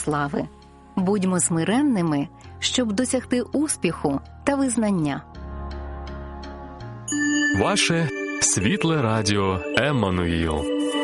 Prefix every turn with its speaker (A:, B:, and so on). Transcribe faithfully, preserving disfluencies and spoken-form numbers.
A: слави. Будьмо смиренними, щоб досягти успіху та визнання.
B: Ваше світле радіо Еммануїл.